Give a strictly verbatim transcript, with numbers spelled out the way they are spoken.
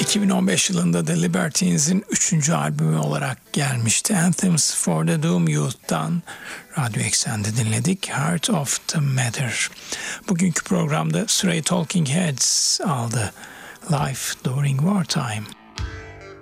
iki bin on beş yılında The Libertines'in üçüncü albümü olarak gelmişti. Anthems for the Doom Youth'tan Radyo Eksen'de dinledik. Heart of the Matter. Bugünkü programda sırayı Talking Heads aldı. Life During Wartime.